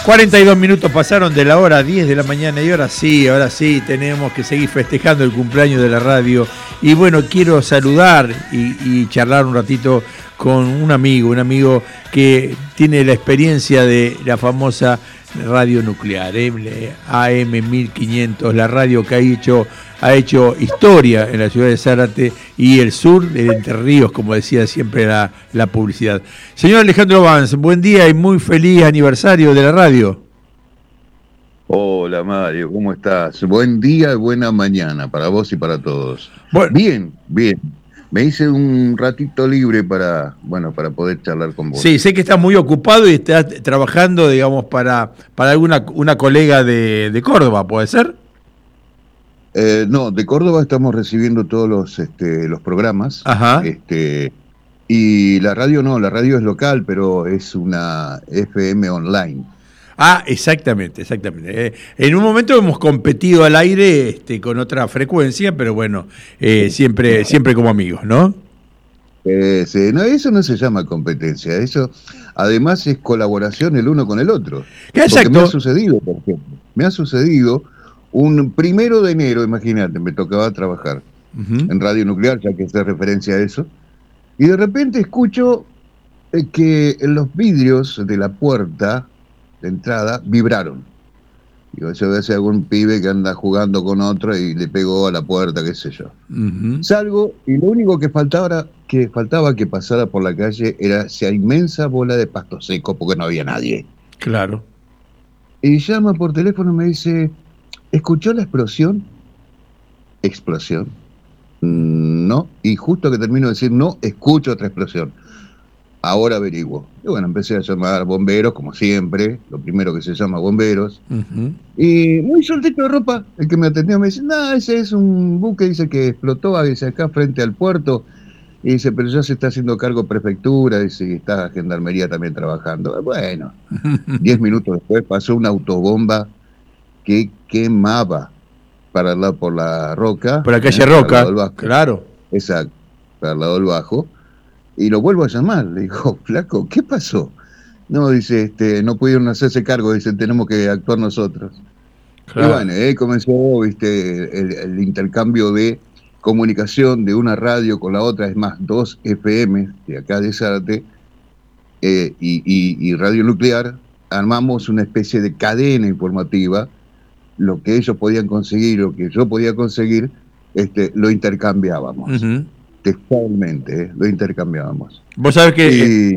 42 minutos pasaron de la hora 10 de la mañana y ahora sí, tenemos que seguir festejando el cumpleaños de la radio. Y bueno, quiero saludar y charlar un ratito con un amigo que tiene la experiencia de la famosa radio nuclear, AM 1500, la radio que ha hecho historia en la ciudad de Zárate y el sur de Entre Ríos, como decía siempre la publicidad. Señor Alejandro Banz, buen día y muy feliz aniversario de la radio. Hola Mario, ¿cómo estás? Buen día y buena mañana para vos y para todos. Bueno, bien. Me hice un ratito libre para poder charlar con vos. Sí, sé que estás muy ocupado y estás trabajando, digamos, para una colega de Córdoba, ¿puede ser? No, de Córdoba estamos recibiendo todos los programas. Ajá. Y la radio no, la radio es local, pero es una FM online. Ah, exactamente. En un momento hemos competido al aire con otra frecuencia, pero bueno, siempre como amigos, ¿no? Sí, no, eso no se llama competencia, eso además es colaboración el uno con el otro. Exacto. Porque me ha sucedido, por ejemplo, un 1 de enero, imagínate, me tocaba trabajar en Radio Nuclear, ya que hace referencia a eso, y de repente escucho que los vidrios de la puerta de entrada vibraron. Digo, eso debe ser algún pibe que anda jugando con otro y le pegó a la puerta, qué sé yo. Salgo y lo único que faltaba que pasara por la calle era esa inmensa bola de pasto seco porque no había nadie. Claro. Y llama por teléfono y me dice, ¿escuchó la explosión? ¿Explosión? No. Y justo que termino de decir no, escucho otra explosión. Ahora averiguo. Y bueno, empecé a llamar bomberos, como siempre, lo primero que se llama bomberos. Y muy soltito de ropa, el que me atendió me dice, no, ese es un buque, dice que explotó, dice, acá frente al puerto. Y dice, pero ya se está haciendo cargo prefectura, dice, y está Gendarmería también trabajando. Bueno, 10 minutos después pasó una autobomba que quemaba por la Roca. Por la calle Roca, claro. Exacto, para el lado del Bajo. Y lo vuelvo a llamar, le digo, flaco, ¿qué pasó? No, dice, no pudieron hacerse cargo, dice, tenemos que actuar nosotros. Claro. Y bueno, comenzó, el intercambio de comunicación de una radio con la otra, es más, 2 FM de acá de Zárate y Radio Nuclear, armamos una especie de cadena informativa, lo que ellos podían conseguir, lo que yo podía conseguir, lo intercambiábamos. Textualmente, lo intercambiábamos. Vos sabés que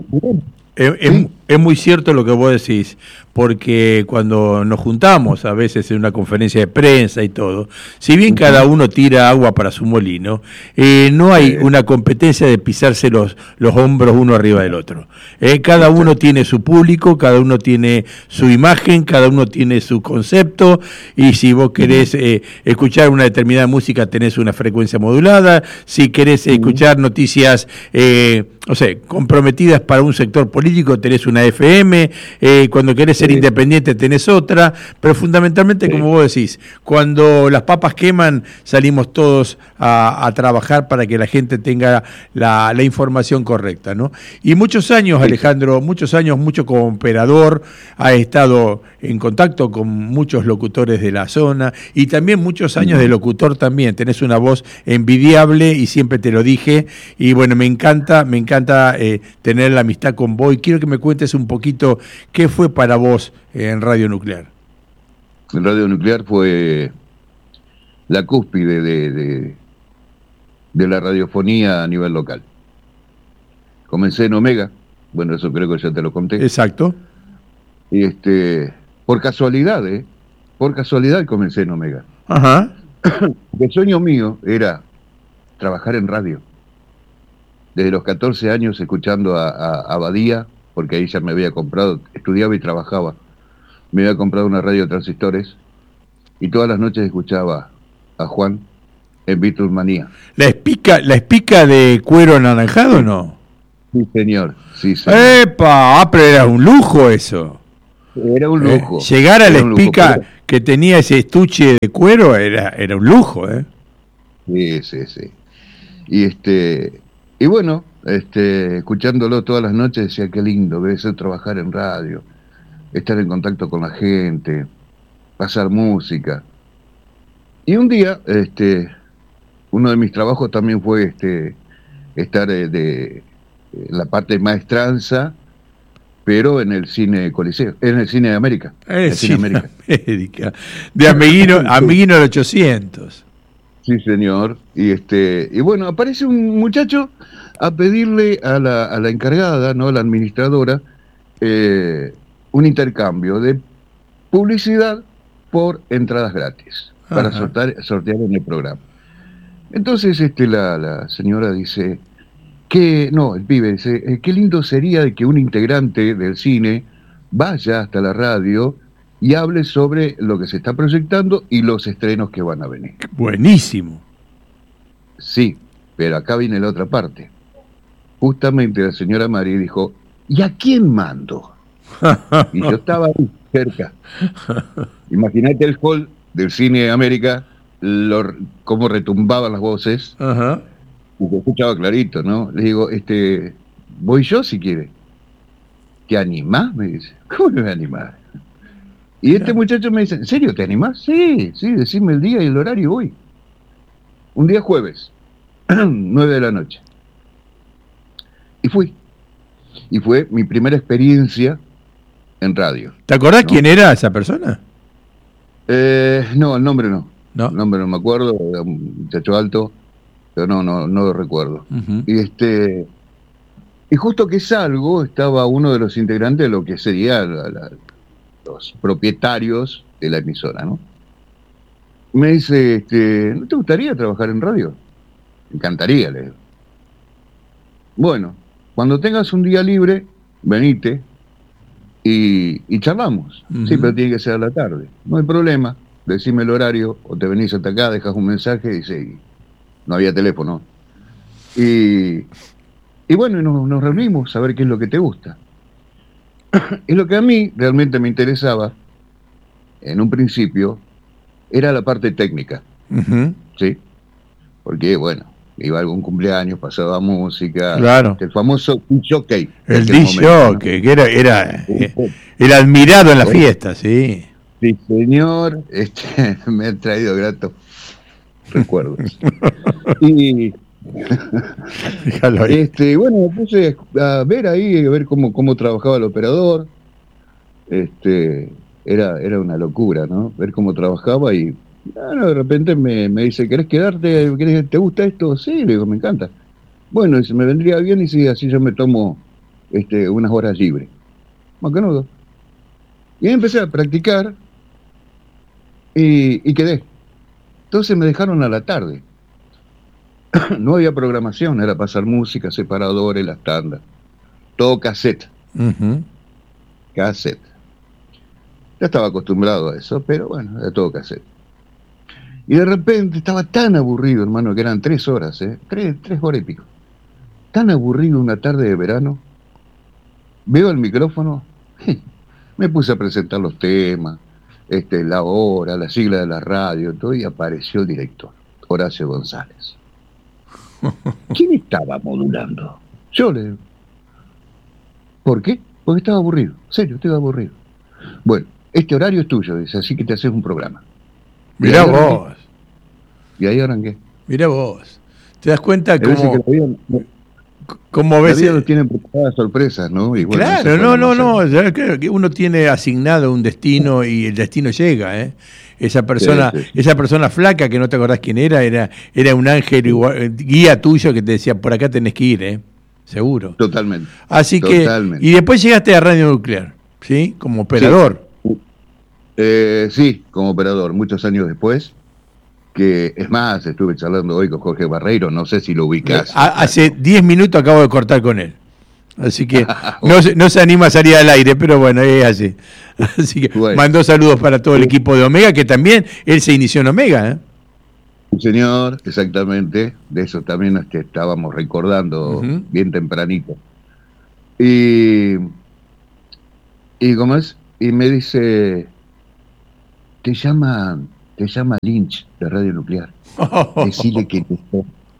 es muy cierto lo que vos decís, porque cuando nos juntamos a veces en una conferencia de prensa y todo, si bien cada uno tira agua para su molino, no hay una competencia de pisarse los hombros uno arriba del otro. Cada uno tiene su público, cada uno tiene su imagen, cada uno tiene su concepto, y si vos querés escuchar una determinada música tenés una frecuencia modulada, si querés escuchar noticias comprometidas para un sector político tenés una FM, cuando querés ser independiente tenés otra, pero fundamentalmente, como vos decís, cuando las papas queman salimos todos a trabajar para que la gente tenga la información correcta, ¿no? Y muchos años, Alejandro, mucho como operador, ha estado en contacto con muchos locutores de la zona y también muchos años de locutor también, tenés una voz envidiable y siempre te lo dije, y bueno, me encanta tener la amistad con vos y quiero que me cuentes un poquito qué fue para vos en Radio Nuclear. En Radio Nuclear fue la cúspide de la radiofonía a nivel local. Comencé en Omega, bueno, eso creo que ya te lo conté. Exacto. Y por casualidad comencé en Omega. Ajá. El sueño mío era trabajar en radio. Desde los 14 años escuchando a Badía, porque ahí ya me había comprado, estudiaba y trabajaba, me había comprado una radio de transistores y todas las noches escuchaba a Juan en Beatlemanía. ¿La espica de cuero anaranjado o no? Sí, señor. ¡Epa! Pero era un lujo eso. Era un lujo. Llegar a la espica que tenía ese estuche de cuero era un lujo, ¿eh? Sí. Y bueno, escuchándolo todas las noches decía, qué lindo debe ser trabajar en radio. estar en contacto con la gente, pasar música. Y un día, uno de mis trabajos también fue estar de la parte de maestranza, pero en el cine Coliseo, en el cine de América. El cine América. De Amiguino el 800. Sí, señor. Y bueno, aparece un muchacho a pedirle a la encargada, ¿no? A la administradora, un intercambio de publicidad por entradas gratis para sortear en el programa. Entonces la señora dice el pibe dice, qué lindo sería de que un integrante del cine vaya hasta la radio y hable sobre lo que se está proyectando y los estrenos que van a venir. Buenísimo. Sí, pero acá viene la otra parte. Justamente la señora Mari dijo, ¿y a quién mando? Y yo estaba ahí, cerca. Imagínate el hall del Cine América, cómo retumbaban las voces. Ajá. Y se escuchaba clarito, ¿no? Le digo, voy yo si quiere. ¿Te animás? Me dice. ¿Cómo me voy a animar? Y este muchacho me dice, ¿en serio te animás? Sí, decime el día y el horario y voy. Un día jueves, 9 de la noche. Y fui. Y fue mi primera experiencia en radio. ¿Te acordás quién era esa persona? No, el nombre no. No. El nombre no me acuerdo, era un muchacho alto, pero no lo recuerdo. Uh-huh. Y justo que salgo, estaba uno de los integrantes de lo que sería los propietarios de la emisora, ¿no? Me dice, ¿no te gustaría trabajar en radio? Me encantaría, le digo. Bueno, cuando tengas un día libre, venite y charlamos. Uh-huh. Sí, pero tiene que ser a la tarde. No hay problema, decime el horario, o te venís hasta acá, dejas un mensaje y sí, no había teléfono. Y bueno, nos reunimos a ver qué es lo que te gusta. Y lo que a mí realmente me interesaba, en un principio, era la parte técnica. Uh-huh. ¿Sí? Porque, bueno, iba a algún cumpleaños, pasaba música. Claro. El famoso jockey. El disc-jockey, ¿no? Que era admirado en la fiesta, sí. Sí, señor. Me ha traído gratos recuerdos. Y bueno, me puse a ver ahí, a ver cómo trabajaba el operador. Era una locura, ¿no? Ver cómo trabajaba y de repente me dice, ¿querés quedarte? ¿Te gusta esto? Sí, le digo, me encanta. Bueno, dice, me vendría bien y si así yo me tomo unas horas libres. Macanudo. Y ahí empecé a practicar y quedé. Entonces me dejaron a la tarde. No había programación, era pasar música, separadores, las tandas. Todo cassette. Uh-huh. Cassette. Ya estaba acostumbrado a eso, pero bueno, era todo cassette. Y de repente estaba tan aburrido, hermano, que eran 3 horas, 3 horas y pico. Tan aburrido una tarde de verano. Veo el micrófono, me puse a presentar los temas, la hora, la sigla de la radio, todo, y apareció el director, Horacio González. ¿Quién estaba modulando? Yo le digo. ¿Por qué? Porque estaba aburrido. En serio, estaba aburrido. Bueno, este horario es tuyo, dice, así que te haces un programa. Mirá vos. Y ahí arranqué. Mirá vos. ¿Te das cuenta cómo ves? La vida nos tiene preparadas sorpresas, ¿no? Y bueno, claro, no. Claro que uno tiene asignado un destino y el destino llega, ¿eh? Esa persona flaca que no te acordás quién era un ángel guía tuyo que te decía, por acá tenés que ir, ¿eh? Seguro. Totalmente. Así que, y después llegaste a Radio Nuclear, ¿sí? Como operador. Sí, como operador, muchos años después, que es más, estuve charlando hoy con Jorge Barreiro, no sé si lo ubicás. Hace 10 minutos acabo de cortar con él, así que no se anima a salir al aire, pero bueno, es así. Así que bueno, mandó saludos para todo el equipo de Omega, que también él se inició en Omega, ¿eh? Señor, exactamente, de eso también estábamos recordando bien tempranito. Y ¿cómo es? Y me dice, te llama Lynch de Radio Nuclear.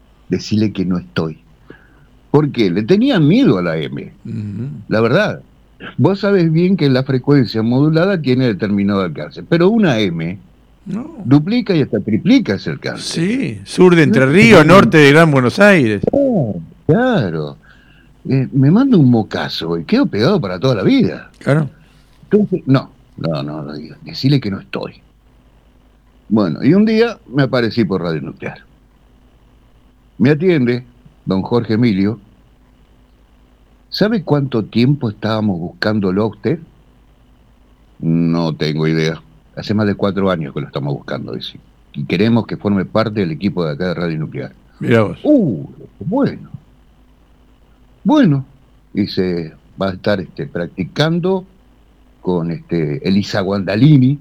Decile que no estoy. ¿Por qué? Le tenían miedo a la M. La verdad. Vos sabés bien que la frecuencia modulada tiene determinado alcance, pero una M No. duplica y hasta triplica ese alcance. Sí, sur de Entre Ríos, norte de Gran Buenos Aires. Claro. Me manda un mocazo y quedo pegado para toda la vida. Claro. Entonces, no, decirle que no estoy. Bueno, y un día me aparecí por Radio Nuclear. Me atiende don Jorge Emilio. ¿Sabe cuánto tiempo estábamos buscándolo a usted? No tengo idea. Hace más de 4 años que lo estamos buscando, dice. Y queremos que forme parte del equipo de acá de Radio Nuclear. Mirá vos. Bueno. Bueno, dice, va a estar practicando con Elisa Guandalini.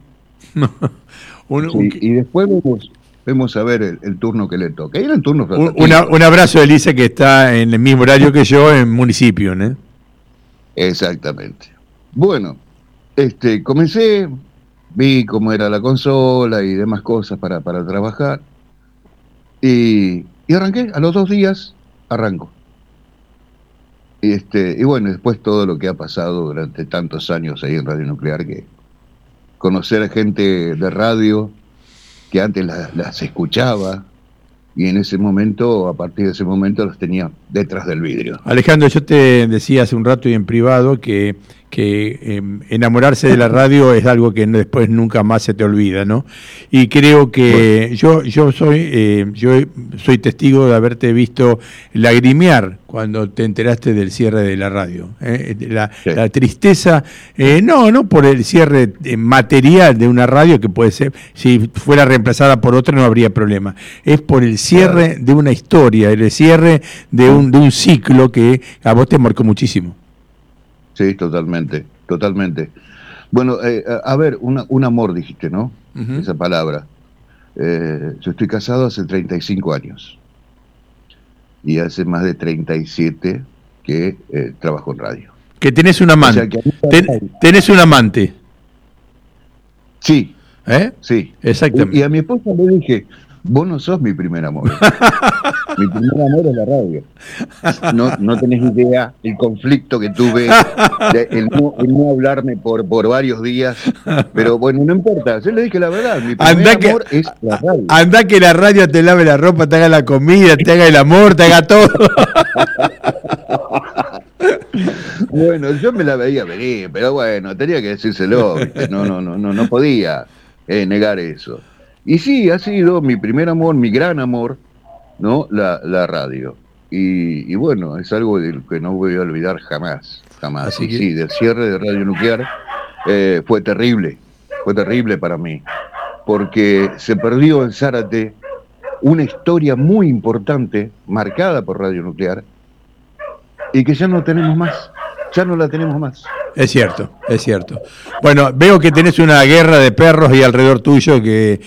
Y después vemos a ver el turno que le toca. Era el turno un abrazo a Elisa, que está en el mismo horario que yo en municipio, ¿no? Exactamente. Bueno, comencé, vi cómo era la consola y demás cosas para trabajar. Y arranqué, a los 2 días arranco. Y bueno, después todo lo que ha pasado durante tantos años ahí en Radio Nuclear, que conocer a gente de radio que antes las escuchaba, y en ese momento, a partir de ese momento, los tenía detrás del vidrio. Alejandro, yo te decía hace un rato y en privado que enamorarse de la radio es algo que después nunca más se te olvida, ¿no? Y creo que yo soy testigo de haberte visto lagrimear cuando te enteraste del cierre de la radio. La tristeza, no por el cierre material de una radio, que puede ser, si fuera reemplazada por otra no habría problema. Es por el cierre de una historia, el cierre de un ciclo que a vos te marcó muchísimo. Sí, totalmente. Bueno, a ver, un amor dijiste, ¿no? Uh-huh. Esa palabra. Yo estoy casado hace 35 años. Y hace más de 37 que trabajo en radio. Que tenés un amante. O sea, tenés un amante. Sí. Sí. Exactamente. Y a mi esposa le dije, vos no sos mi primer amor. Mi primer amor es la radio. No tenés idea el conflicto que tuve, el no hablarme por varios días. Pero bueno, no importa. Yo le dije la verdad. Mi primer amor es la radio. Andá que la radio te lave la ropa, te haga la comida, te haga el amor, te haga todo. Bueno, yo me la veía venir, pero bueno, tenía que decírselo. ¿Viste? No podía negar eso. Y sí, ha sido mi primer amor, mi gran amor, ¿no? La radio. Y bueno, es algo del que no voy a olvidar jamás. Así que... Sí, del cierre de Radio Nuclear fue terrible para mí, porque se perdió en Zárate una historia muy importante, marcada por Radio Nuclear, y que ya no tenemos más. Ya no la tenemos más. Es cierto. Bueno, veo que tenés una guerra de perros ahí alrededor tuyo que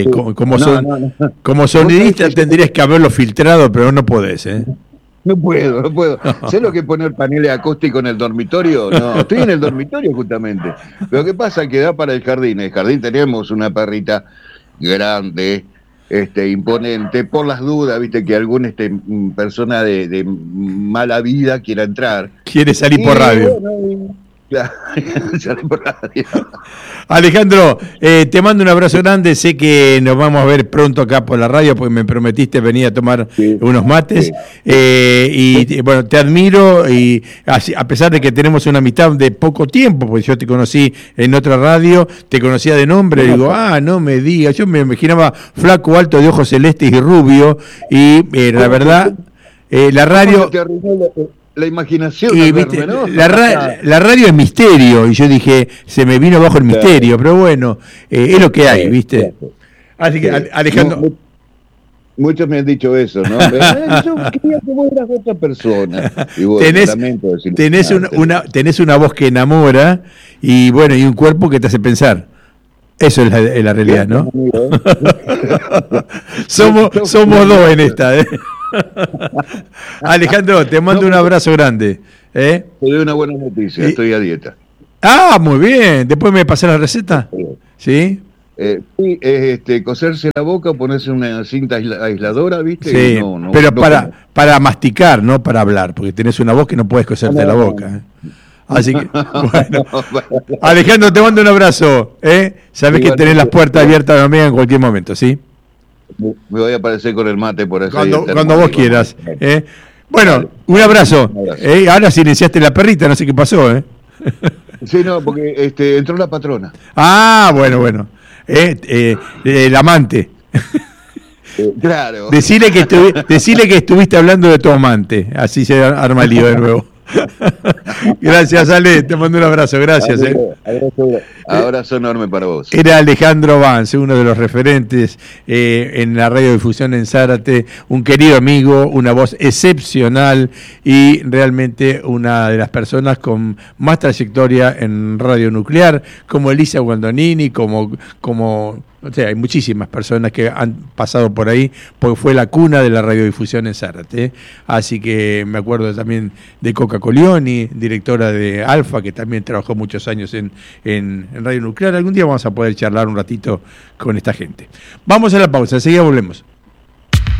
como sonidista tendrías que haberlo filtrado, pero no podés, ¿eh? No puedo. ¿Sé lo que es poner paneles acústicos en el dormitorio? No, estoy en el dormitorio justamente. Pero ¿qué pasa? Que da para el jardín. En el jardín tenemos una perrita grande, imponente, por las dudas, viste, que alguna persona de mala vida quiera entrar. Quiere salir por radio. Bueno, salir por radio. Alejandro, te mando un abrazo grande. Sé que nos vamos a ver pronto acá por la radio, porque me prometiste venir a tomar unos mates. Y bueno, te admiro, y a pesar de que tenemos una amistad de poco tiempo, porque yo te conocí en otra radio, te conocía de nombre, y digo, no me digas, yo me imaginaba flaco, alto, de ojos celestes y rubio, y la verdad, la radio... La imaginación, y, viste, ¿no? La radio es misterio, y yo dije, se me vino bajo el misterio, pero bueno, es lo que hay, ¿viste? Así que, Alejandro... Muchos me han dicho eso, ¿no? Yo quería que vos eras otra persona. Y bueno, tenés una voz que enamora, y bueno, y un cuerpo que te hace pensar. Eso es la realidad, ¿no? somos dos en esta, ¿eh? Alejandro, te mando un abrazo grande. Te doy una buena noticia, estoy a dieta. Muy bien. ¿Después me pasás la receta? ¿Sí? Sí, coserse la boca, ponerse una cinta aisladora, ¿viste? Sí, pero para masticar, no para hablar, porque tenés una voz que no puedes coserte la boca. Así que, bueno. Alejandro, te mando un abrazo. Sabés que tenés las puertas abiertas también en cualquier momento, ¿sí? Me voy a aparecer con el mate por eso. Cuando vos quieras. Bueno, un abrazo. Ahora silenciaste la perrita, no sé qué pasó. Sí, no, porque entró la patrona. Ah, bueno. El amante. Claro. Decile que estuviste hablando de tu amante. Así se arma el lío de nuevo. Gracias, Ale. Te mando un abrazo. Gracias. Abrazo enorme para vos. Era Alejandro Vance, uno de los referentes en la radiodifusión en Zárate, un querido amigo, una voz excepcional y realmente una de las personas con más trayectoria en radio nuclear, como Elisa Guandonini, como o sea, hay muchísimas personas que han pasado por ahí, porque fue la cuna de la radiodifusión en Zárate. Así que me acuerdo también de Coca Colioni, directora de Alfa, que también trabajó muchos años en radio nuclear. Algún día vamos a poder charlar un ratito con esta gente. Vamos a la pausa, enseguida volvemos.